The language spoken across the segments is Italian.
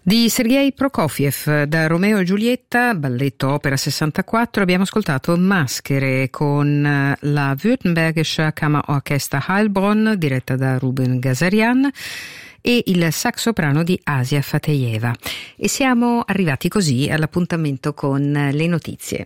Di Sergei Prokofiev, da Romeo e Giulietta, balletto opera 64, abbiamo ascoltato Maschere con la Württembergische Kammerorchester Heilbronn, diretta da Ruben Gazarian, e il sax soprano di Asia Fatejeva. E siamo arrivati così all'appuntamento con le notizie.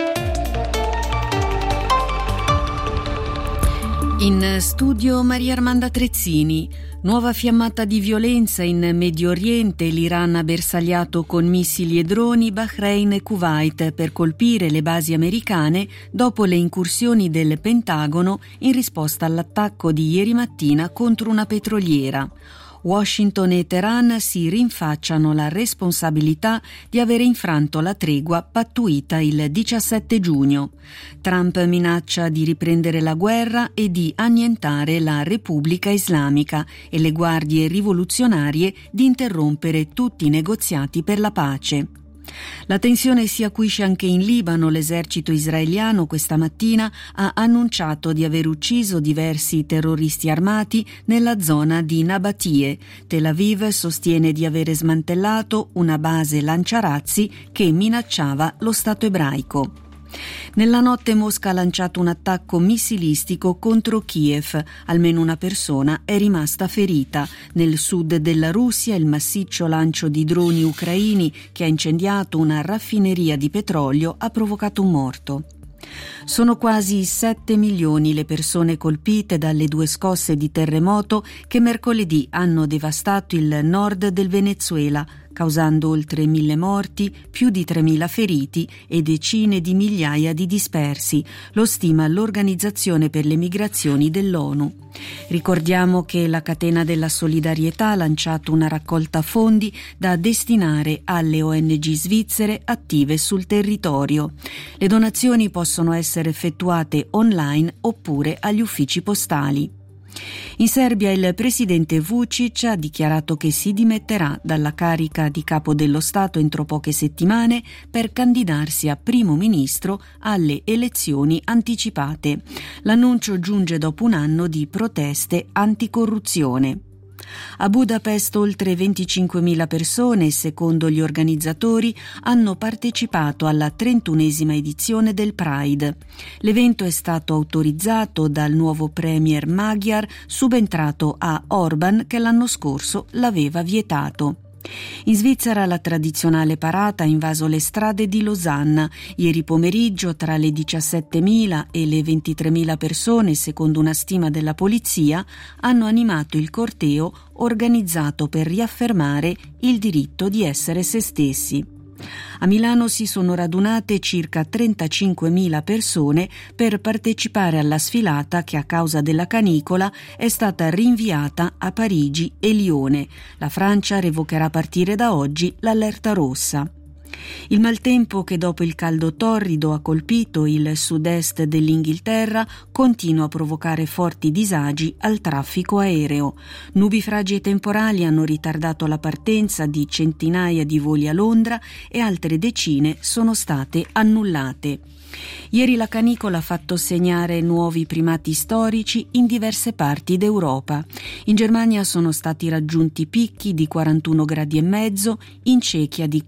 In studio Maria Armanda Trezzini. Nuova fiammata di violenza in Medio Oriente, l'Iran ha bersagliato con missili e droni Bahrain e Kuwait per colpire le basi americane dopo le incursioni del Pentagono in risposta all'attacco di ieri mattina contro una petroliera. Washington e Teheran si rinfacciano la responsabilità di avere infranto la tregua pattuita il 17 giugno. Trump minaccia di riprendere la guerra e di annientare la Repubblica Islamica e le guardie rivoluzionarie di interrompere tutti i negoziati per la pace. La tensione si acuisce anche in Libano. L'esercito israeliano questa mattina ha annunciato di aver ucciso diversi terroristi armati nella zona di Nabatie. Tel Aviv sostiene di avere smantellato una base lanciarazzi che minacciava lo Stato ebraico. Nella notte Mosca ha lanciato un attacco missilistico contro Kiev. Almeno una persona è rimasta ferita. Nel sud della Russia il massiccio lancio di droni ucraini che ha incendiato una raffineria di petrolio ha provocato un morto. Sono quasi 7 milioni le persone colpite dalle 2 scosse di terremoto che mercoledì hanno devastato il nord del Venezuela, causando oltre 1.000 morti, più di 3.000 feriti e decine di migliaia di dispersi, lo stima l'Organizzazione per le Migrazioni dell'ONU. Ricordiamo che la Catena della Solidarietà ha lanciato una raccolta fondi da destinare alle ONG svizzere attive sul territorio. Le donazioni possono essere effettuate online oppure agli uffici postali. In Serbia il presidente Vučić ha dichiarato che si dimetterà dalla carica di capo dello Stato entro poche settimane per candidarsi a primo ministro alle elezioni anticipate. L'annuncio giunge dopo un anno di proteste anticorruzione. A Budapest oltre 25.000 persone, secondo gli organizzatori, hanno partecipato alla 31esima edizione del Pride. L'evento è stato autorizzato dal nuovo premier Magyar, subentrato a Orban, che l'anno scorso l'aveva vietato. In Svizzera la tradizionale parata ha invaso le strade di Losanna. Ieri pomeriggio tra le 17.000 e le 23.000 persone, secondo una stima della polizia, hanno animato il corteo organizzato per riaffermare il diritto di essere se stessi. A Milano si sono radunate circa 35.000 persone per partecipare alla sfilata che a causa della canicola è stata rinviata a Parigi e Lione. La Francia revocherà a partire da oggi l'allerta rossa. Il maltempo che dopo il caldo torrido ha colpito il sud-est dell'Inghilterra continua a provocare forti disagi al traffico aereo. Nubifragi e temporali hanno ritardato la partenza di centinaia di voli a Londra e altre decine sono state annullate. Ieri la canicola ha fatto segnare nuovi primati storici in diverse parti d'Europa. In Germania sono stati raggiunti picchi di 41 gradi e mezzo, in Cechia di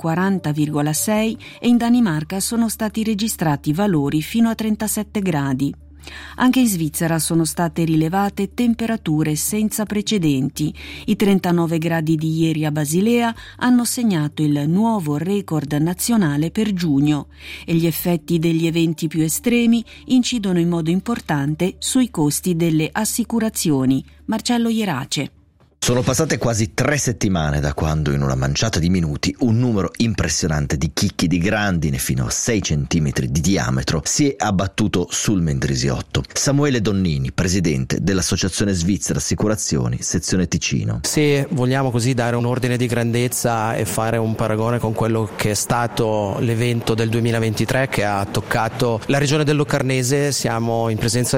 40,6 e in Danimarca sono stati registrati valori fino a 37 gradi. Anche in Svizzera sono state rilevate temperature senza precedenti. I 39 gradi di ieri a Basilea hanno segnato il nuovo record nazionale per giugno e gli effetti degli eventi più estremi incidono in modo importante sui costi delle assicurazioni. Marcello Ierace. Sono passate quasi 3 settimane da quando in una manciata di minuti un numero impressionante di chicchi di grandine fino a 6 cm di diametro si è abbattuto sul Mendrisiotto. Samuele Donnini, presidente dell'Associazione Svizzera Assicurazioni, sezione Ticino. Se vogliamo così dare un ordine di grandezza e fare un paragone con quello che è stato l'evento del 2023 che ha toccato la regione del Locarnese, siamo in presenza